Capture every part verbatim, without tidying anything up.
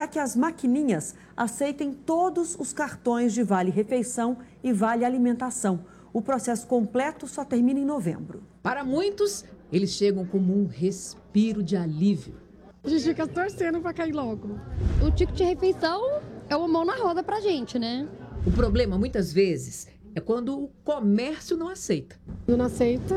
que as maquininhas aceitem todos os cartões de Vale Refeição e Vale Alimentação. O processo completo só termina em novembro. Para muitos, eles chegam como um respiro de alívio. A gente fica torcendo para cair logo. O ticket de refeição é uma mão na roda pra gente, né? O problema, muitas vezes, é quando o comércio não aceita. Não aceita,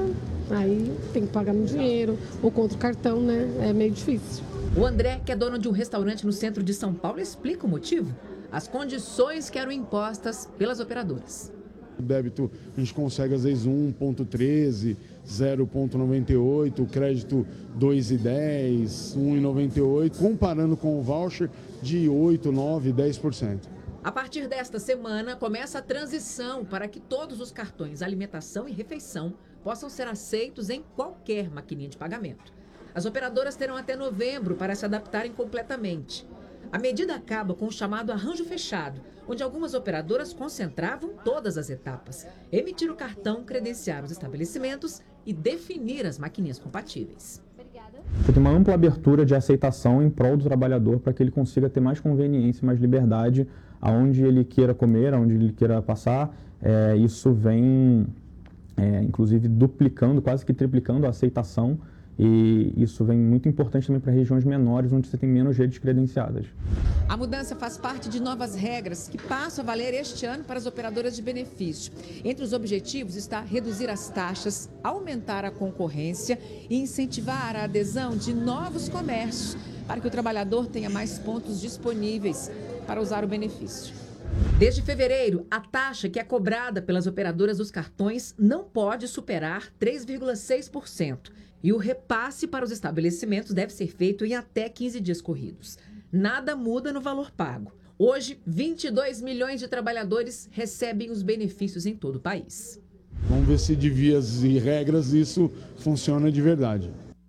aí tem que pagar no dinheiro ou contra o cartão, né? É meio difícil. O André, que é dono de um restaurante no centro de São Paulo, explica o motivo. As condições que eram impostas pelas operadoras. O débito a gente consegue às vezes um ponto treze, zero ponto noventa e oito, o crédito dois e dez, um e noventa e oito, comparando com o voucher de oito, nove, dez por cento. A partir desta semana, começa a transição para que todos os cartões alimentação e refeição possam ser aceitos em qualquer maquininha de pagamento. As operadoras terão até novembro para se adaptarem completamente. A medida acaba com o chamado arranjo fechado, onde algumas operadoras concentravam todas as etapas: emitir o cartão, credenciar os estabelecimentos e definir as maquininhas compatíveis. Tem uma ampla abertura de aceitação em prol do trabalhador para que ele consiga ter mais conveniência, mais liberdade aonde ele queira comer, aonde ele queira passar. É, isso vem, é, inclusive, duplicando, quase que triplicando a aceitação. E isso vem muito importante também para regiões menores, onde você tem menos redes credenciadas. A mudança faz parte de novas regras que passam a valer este ano para as operadoras de benefício. Entre os objetivos está reduzir as taxas, aumentar a concorrência e incentivar a adesão de novos comércios para que o trabalhador tenha mais pontos disponíveis para usar o benefício. Desde fevereiro, a taxa que é cobrada pelas operadoras dos cartões não pode superar três vírgula seis por cento. E o repasse para os estabelecimentos deve ser feito em até quinze dias corridos. Nada muda no valor pago. Hoje, vinte e dois milhões de trabalhadores recebem os benefícios em todo o país. Vamos ver se de vias e regras isso funciona de verdade.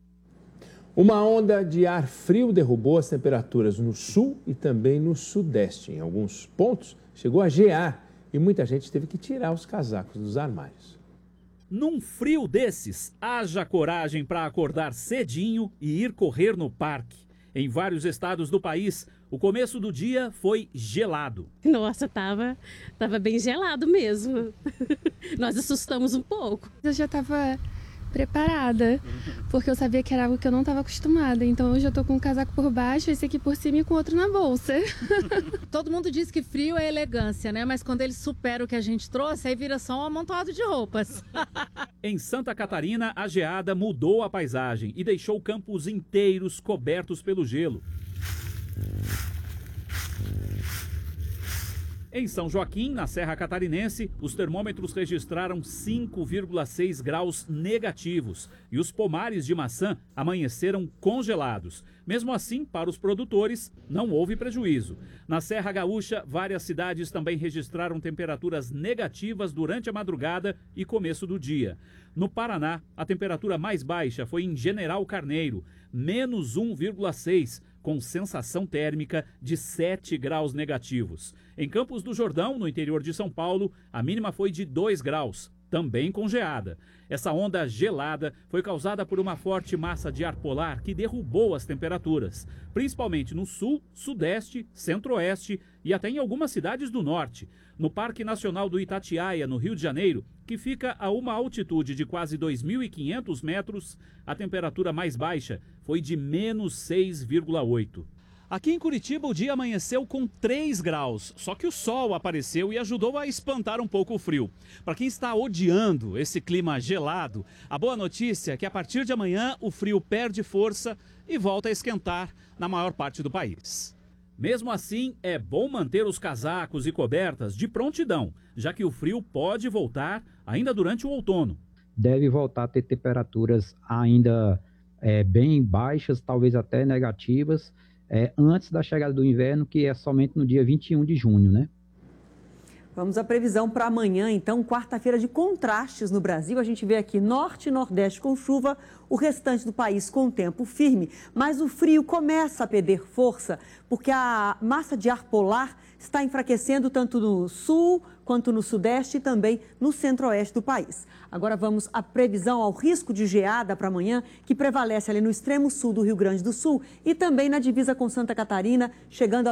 Uma onda de ar frio derrubou as temperaturas no sul e também no sudeste. Em alguns pontos, chegou a gear e muita gente teve que tirar os casacos dos armários. Num frio desses, haja coragem para acordar cedinho e ir correr no parque. Em vários estados do país, o começo do dia foi gelado. Nossa, tava, tava bem gelado mesmo. Nós assustamos um pouco. Eu já estava preparada, porque eu sabia que era algo que eu não estava acostumada. Então hoje eu tô com um casaco por baixo, esse aqui por cima e com outro na bolsa. Todo mundo diz que frio é elegância, né? Mas quando ele supera o que a gente trouxe, aí vira só um amontoado de roupas. Em Santa Catarina, a geada mudou a paisagem e deixou campos inteiros cobertos pelo gelo. Em São Joaquim, na Serra Catarinense, os termômetros registraram cinco vírgula seis graus negativos e os pomares de maçã amanheceram congelados. Mesmo assim, para os produtores, não houve prejuízo. Na Serra Gaúcha, várias cidades também registraram temperaturas negativas durante a madrugada e começo do dia. No Paraná, a temperatura mais baixa foi em General Carneiro, menos um vírgula seis, com sensação térmica de sete graus negativos. Em Campos do Jordão, no interior de São Paulo, a mínima foi de dois graus, também com geada. Essa onda gelada foi causada por uma forte massa de ar polar que derrubou as temperaturas, principalmente no sul, sudeste, centro-oeste e até em algumas cidades do norte. No Parque Nacional do Itatiaia, no Rio de Janeiro, que fica a uma altitude de quase dois mil e quinhentos metros, a temperatura mais baixa foi de menos seis vírgula oito. Aqui em Curitiba o dia amanheceu com três graus, só que o sol apareceu e ajudou a espantar um pouco o frio. Para quem está odiando esse clima gelado, a boa notícia é que a partir de amanhã o frio perde força e volta a esquentar na maior parte do país. Mesmo assim, é bom manter os casacos e cobertas de prontidão, já que o frio pode voltar ainda durante o outono. Deve voltar a ter temperaturas ainda é, bem baixas, talvez até negativas, é, antes da chegada do inverno, que é somente no dia vinte e um de junho, né? Vamos à previsão para amanhã, então, quarta-feira de contrastes no Brasil. A gente vê aqui norte e nordeste com chuva, o restante do país com tempo firme. Mas o frio começa a perder força, porque a massa de ar polar está enfraquecendo tanto no sul quanto no sudeste e também no centro-oeste do país. Agora vamos à previsão ao risco de geada para amanhã, que prevalece ali no extremo sul do Rio Grande do Sul e também na divisa com Santa Catarina, chegando a